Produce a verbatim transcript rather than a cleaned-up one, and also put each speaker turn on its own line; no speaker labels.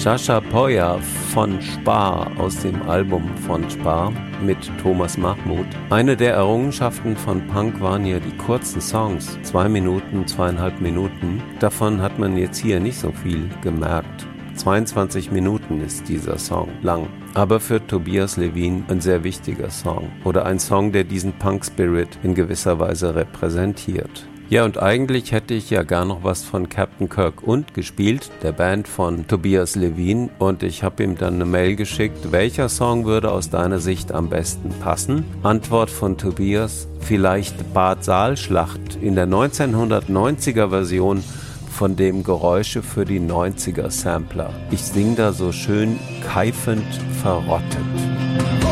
Sascha Poya von Spar aus dem Album von Spar mit Thomas Mahmut. Eine der Errungenschaften von Punk waren ja die kurzen Songs, zwei Minuten, zweieinhalb Minuten. Davon hat man jetzt hier nicht so viel gemerkt. zweiundzwanzig Minuten ist dieser Song lang. Aber für Tobias Levin ein sehr wichtiger Song. Oder ein Song, der diesen Punk-Spirit in gewisser Weise repräsentiert. Ja, und eigentlich hätte ich ja gar noch was von Captain Kirk und gespielt, der Band von Tobias Levin. Und ich habe ihm dann eine Mail geschickt, welcher Song würde aus deiner Sicht am besten passen? Antwort von Tobias, vielleicht Bad Saalschlacht in der neunzehnhundertneunziger Version von dem Geräusche für die neunziger Sampler. Ich sing da so schön keifend verrottet.